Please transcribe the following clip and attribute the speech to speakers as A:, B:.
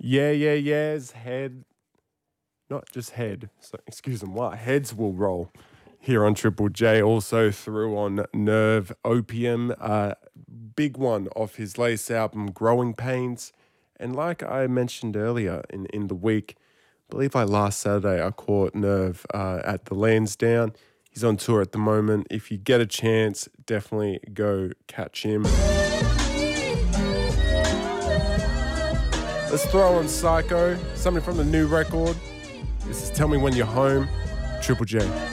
A: Yeah's head, not just head, so excuse them, what? Heads will roll here on Triple J. Also threw on Nerve Opium, big one off his latest album, Growing Pains. And like I mentioned earlier in the week, I believe last Saturday I caught Nerve at the Lansdowne. He's on tour at the moment. If you get a chance, definitely go catch him. Let's throw on Psycho, something from the new record. This is Tell Me When You're Home, Triple J.